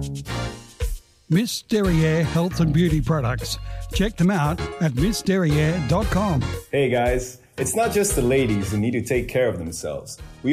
Miss Derriere Health and Beauty Products. Check them out at missderriere.com. Hey guys, it's not just the ladies who need to take care of themselves. We